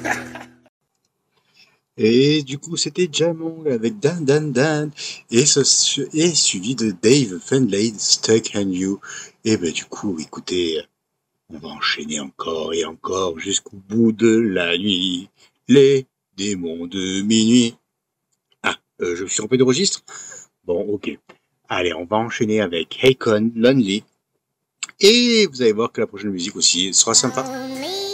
Et du coup, c'était Jamon avec Dan Dan Dan, et suivi de Dave Finlay, Stuck on You. Et ben du coup, écoutez, on va enchaîner encore et encore jusqu'au bout de la nuit. Les démons de minuit. Ah, je me suis trompé de registre? Bon, ok. Allez, on va enchaîner avec Akon, Lonely. Et vous allez voir que la prochaine musique aussi sera sympa.